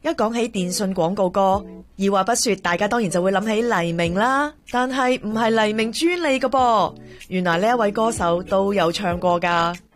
一講起電信廣告歌，二話不說，大家當然就會諗起黎明啦。但係唔係黎明專利㗎噃，原來呢一位歌手都有唱過㗎。